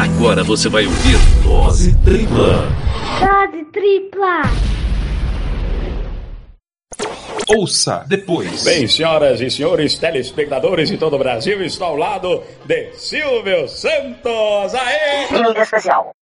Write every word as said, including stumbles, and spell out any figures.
Agora você vai ouvir Dose Tripla. Dose Tripla. Ouça depois. Bem, senhoras e senhores telespectadores de todo o Brasil, estou ao lado de Silvio Santos. Aê! Em especial.